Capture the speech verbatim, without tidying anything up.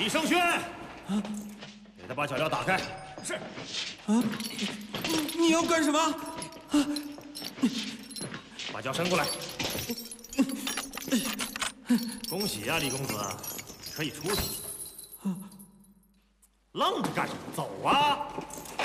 李胜轩，给他把脚镣打开。是。啊， 你你要干什么？啊， 把脚伸过来。恭喜呀，李公子，可以出去。愣着干什么？走啊！